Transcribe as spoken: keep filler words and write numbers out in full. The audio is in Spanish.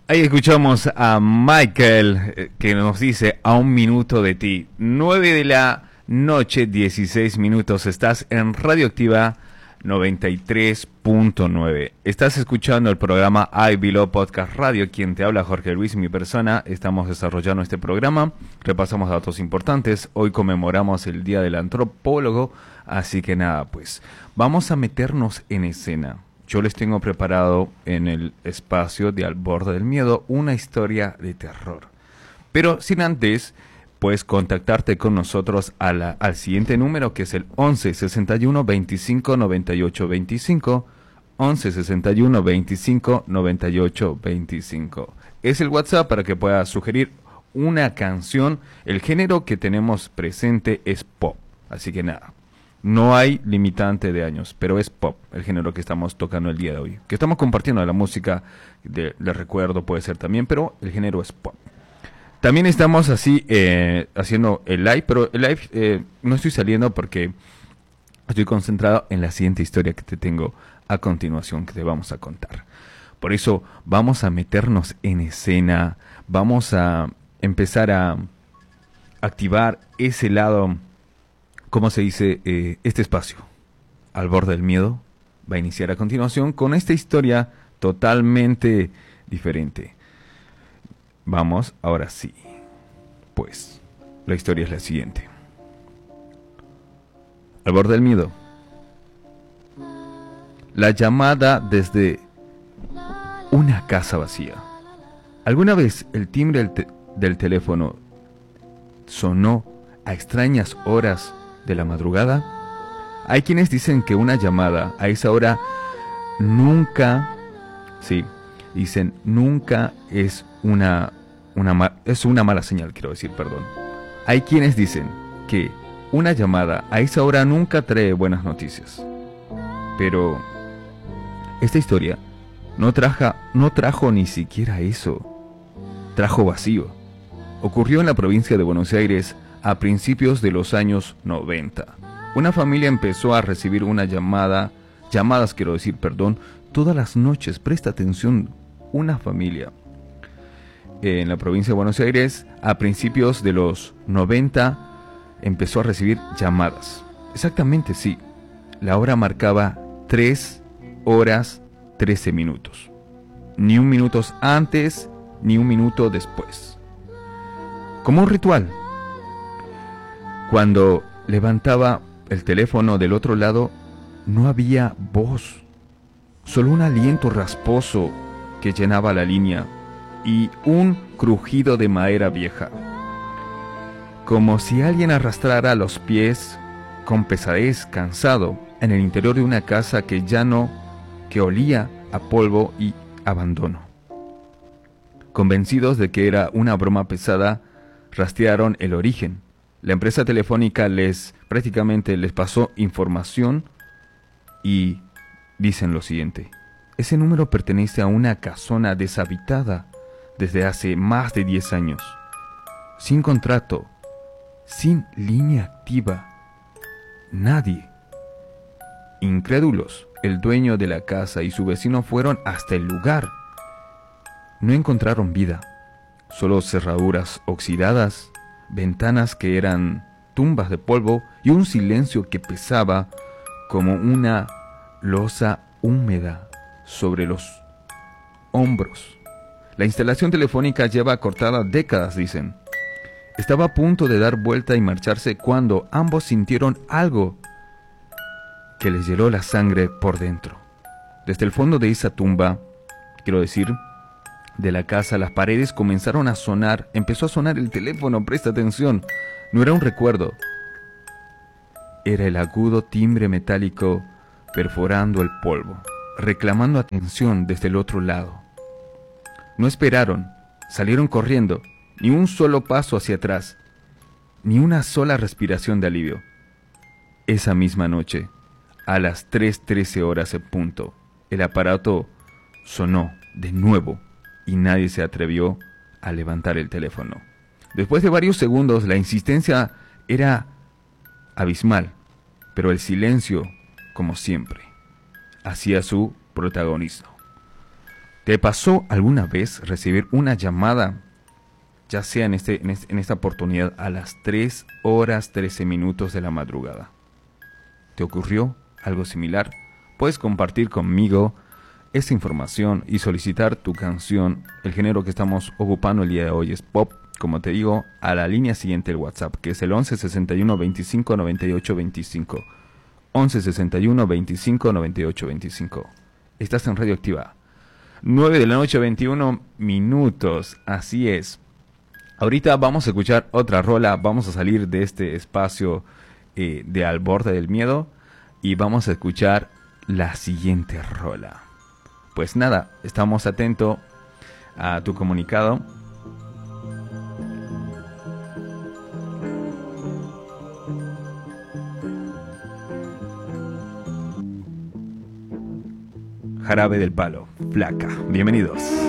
Ahí escuchamos a Michael eh, que nos dice a un minuto de ti. nueve de la noche, dieciséis minutos. Estás en Radioactiva noventa y tres punto nueve. Estás escuchando el programa I Below Podcast Radio. Quien te habla, Jorge Luis, mi persona. Estamos desarrollando este programa. Repasamos datos importantes. Hoy conmemoramos el Día del Antropólogo. Así que nada, pues vamos a meternos en escena. Yo les tengo preparado en el espacio de Al Borde del Miedo una historia de terror. Pero sin antes, puedes contactarte con nosotros a la, al siguiente número, que es el once sesenta y uno veinticinco noventa y ocho veinticinco. once sesenta y uno veinticinco noventa y ocho veinticinco. Es el WhatsApp para que puedas sugerir una canción. El género que tenemos presente es pop. Así que nada. No hay limitante de años, pero es pop, el género que estamos tocando el día de hoy. Que estamos compartiendo la música de, de recuerdo, puede ser también, pero el género es pop. También estamos así eh, haciendo el live, pero el live eh, no estoy saliendo porque estoy concentrado en la siguiente historia que te tengo a continuación, que te vamos a contar. Por eso vamos a meternos en escena, vamos a empezar a activar ese lado. ¿Cómo se dice? Eh, este espacio, Al Borde del Miedo, va a iniciar a continuación con esta historia totalmente diferente. Vamos, ahora sí. Pues, la historia es la siguiente. Al Borde del Miedo. La llamada desde una casa vacía. ¿Alguna vez el timbre del, te- del teléfono sonó a extrañas horas de la madrugada? Hay quienes dicen que una llamada a esa hora nunca, sí, dicen nunca es una, una ma- es una mala señal, quiero decir, perdón. Hay quienes dicen que una llamada a esa hora nunca trae buenas noticias. Pero esta historia no traja, no trajo ni siquiera eso. Trajo vacío. Ocurrió en la provincia de Buenos Aires a principios de los años noventa. Una familia empezó a recibir una llamada, llamadas quiero decir, perdón, todas las noches. Presta atención, una familia en la provincia de Buenos Aires a principios de los noventa empezó a recibir llamadas. Exactamente, sí. La hora marcaba tres horas trece minutos. Ni un minuto antes, ni un minuto después. Como un ritual. Cuando levantaba el teléfono del otro lado, no había voz, solo un aliento rasposo que llenaba la línea y un crujido de madera vieja, como si alguien arrastrara los pies con pesadez, cansado, en el interior de una casa que ya no, que olía a polvo y abandono. Convencidos de que era una broma pesada, rastrearon el origen. La empresa telefónica les prácticamente les pasó información y dicen lo siguiente: ese número pertenece a una casona deshabitada desde hace más de diez años, sin contrato, sin línea activa. Nadie. Incrédulos, el dueño de la casa y su vecino fueron hasta el lugar. No encontraron vida, solo cerraduras oxidadas, ventanas que eran tumbas de polvo y un silencio que pesaba como una losa húmeda sobre los hombros. La instalación telefónica lleva cortada décadas, dicen. Estaba a punto de dar vuelta y marcharse cuando ambos sintieron algo que les heló la sangre por dentro. Desde el fondo de esa tumba, quiero decir, de la casa, las paredes comenzaron a sonar. Empezó a sonar el teléfono, presta atención. No era un recuerdo. Era el agudo timbre metálico perforando el polvo, reclamando atención desde el otro lado. No esperaron, salieron corriendo, ni un solo paso hacia atrás, ni una sola respiración de alivio. Esa misma noche, a las tres trece horas en punto, el aparato sonó de nuevo y nadie se atrevió a levantar el teléfono. Después de varios segundos, la insistencia era abismal, pero el silencio, como siempre, hacía su protagonismo. ¿Te pasó alguna vez recibir una llamada, ya sea en, este, en, este, en esta oportunidad, a las tres horas trece minutos de la madrugada? ¿Te ocurrió algo similar? Puedes compartir conmigo esta información y solicitar tu canción. El género que estamos ocupando el día de hoy es pop, como te digo, a la línea siguiente del WhatsApp, que es el once sesenta y uno veinticinco noventa y ocho veinticinco. once sesenta y uno veinticinco noventa y ocho veinticinco. Estás en Radio Activa. nueve de la noche, veintiuno minutos. Así es. Ahorita vamos a escuchar otra rola. Vamos a salir de este espacio eh, de Al Borde del Miedo y vamos a escuchar la siguiente rola. Pues nada, estamos atentos a tu comunicado. Jarabe del Palo, Flaca. Bienvenidos.